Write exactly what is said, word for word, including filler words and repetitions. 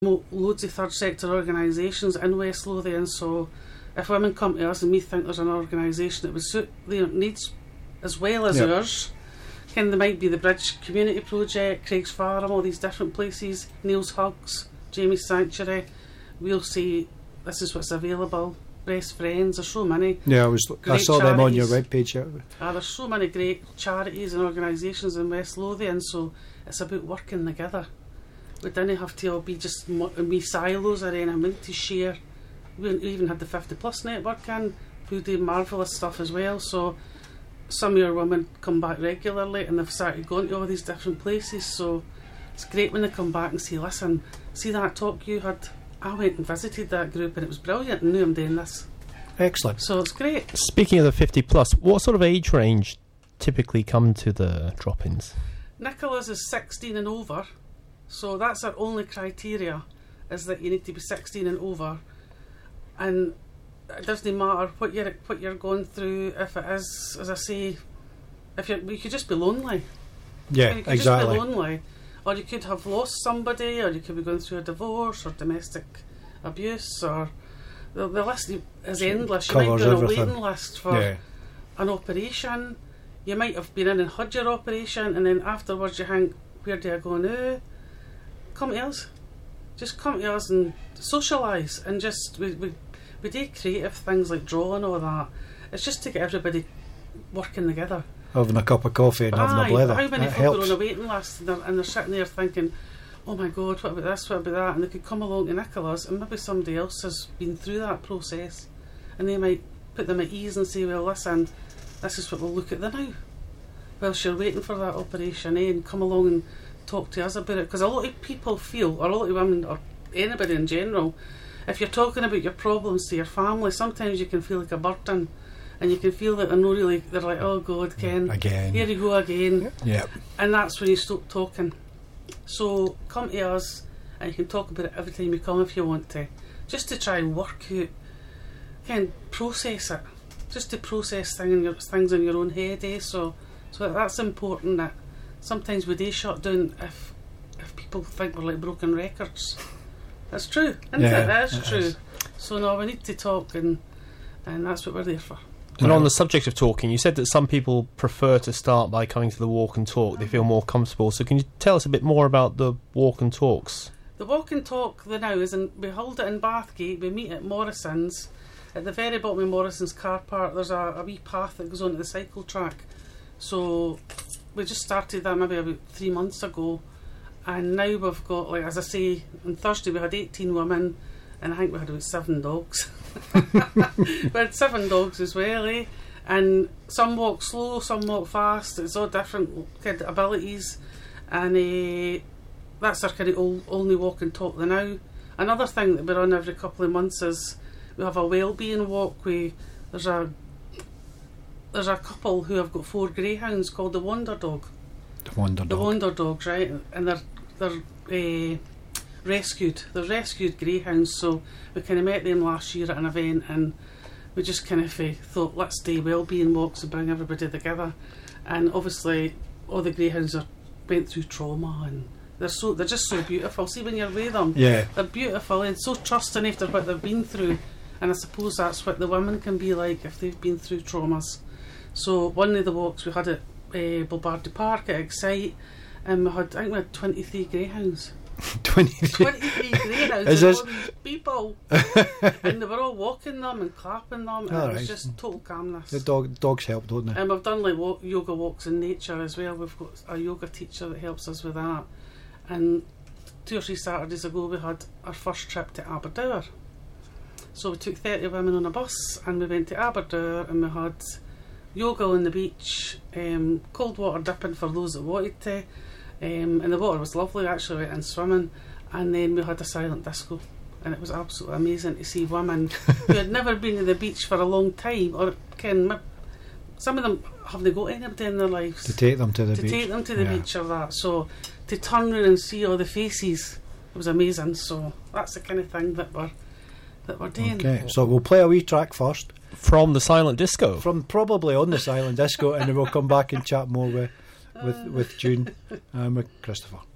mo- loads of third sector organisations in West Lothian, so if women come to us and we think there's an organisation that would suit their needs as well as yep. ours, kind of might be the Bridge Community Project, Craig's Farm, all these different places, Neil's Hugs, Jamie's Sanctuary, we'll say this is what's available. Best Friends, there's so many. Yeah, I was. I saw charities. them on your webpage. Yeah. Ah, there's so many great charities and organisations in West Lothian, so it's about working together. We didn't have to all be just me silos or anything. We need to share. We even had the fifty plus network in, who do marvellous stuff as well. So some of your women come back regularly and they've started going to all these different places. So it's great when they come back and say, listen, see that talk you had? I went and visited that group and it was brilliant and knew I'm doing this. Excellent. So it's great. Speaking of the fifty plus, what sort of age range typically come to the drop-ins? Nicola's is sixteen and over, so that's our only criteria, is that you need to be sixteen and over, and it doesn't matter what you're what you're going through. If it is, as I say, if you you could just be lonely. Yeah, you could exactly. just be lonely, or you could have lost somebody, or you could be going through a divorce or domestic abuse, or the, the list is endless. You might be on a everything. waiting list for Yeah. an operation. You might have been in and had your operation, and then afterwards you think, where do I go now? Come to us. Just come to us and socialise, and just we, we, we do creative things like drawing and all that. It's just to get everybody working together. Having a cup of coffee and having Aye, a blether. how many That people helps. are on a waiting list and they're, and they're sitting there thinking, oh my God, what about this, what about that? And they could come along to Nicola's and maybe somebody else has been through that process, and they might put them at ease and say, well, listen, this is what we'll look at the now. Whilst you're waiting for that operation, eh, and come along and talk to us about it. Because a lot of people feel, or a lot of women, or anybody in general, if you're talking about your problems to your family, sometimes you can feel like a burden, and you can feel that they're not really, they're like, oh God, Ken, Again. here you go again. Yeah. And that's when you stop talking. So come to us, and you can talk about it every time you come if you want to, just to try and work out, can process it, just to process thing in your, things in your own head, eh? So, so that's important. That sometimes we do shut down if if people think we're like broken records. That's true, isn't Yeah, it? That is it true. is. So no, we need to talk, and and that's what we're there for. And on the subject of talking, you said that some people prefer to start by coming to the walk and talk. They feel more comfortable. So can you tell us a bit more about the walk and talks? The walk and talk the now is in, we hold it in Bathgate. We meet at Morrison's. At the very bottom of Morrison's car park, there's a, a wee path that goes onto the cycle track. So we just started that maybe about three months ago, and now we've got, like as I say, on Thursday we had eighteen women, and I think we had about seven dogs. We had seven dogs as well, eh? And some walk slow, some walk fast. It's all different kind of abilities, and uh, that's our kind of old, only walk and talk the now. Another thing that we're on every couple of months is we have a wellbeing walk. We there's a there's a couple who have got four greyhounds called the Wonder Dog. The Wonder The Dog. Wonder Dogs, right? And they're they're uh, rescued. They're rescued greyhounds. So we kind of met them last year at an event, and we just kind of uh, thought, let's do wellbeing walks and bring everybody together. And obviously, all the greyhounds are went through trauma, and they're so they're just so beautiful. See, when you're with them, Yeah. they're beautiful and so trusting after what they've been through. And I suppose that's what the women can be like if they've been through traumas. So one of the walks we had at uh, Bulbardy Park at Excite, and we had, I think we had twenty-three greyhounds. twenty-three. twenty-three greyhounds Is and this- all these people. And they were all walking them and clapping them, and All it was right. just total calmness. The dog, dogs help, don't they? And we've done like walk, yoga walks in nature as well. We've got a yoga teacher that helps us with that. And two or three Saturdays ago we had our first trip to Aberdour. So we took thirty women on a bus and we went to Aberdour, and we had yoga on the beach, um, cold water dipping for those that wanted to, um, and the water was lovely actually, we went in swimming, and then we had a silent disco, and it was absolutely amazing to see women who had never been to the beach for a long time, or can some of them haven't got anybody in their lives To take them to the to beach. take them to the Yeah. beach or that. So to turn around and see all the faces, it was amazing. So that's the kind of thing that we're that we're doing. Okay, so we'll play a wee track first From the silent disco. from probably on the silent disco, and then we'll come back and chat more with with, with June and with Christopher.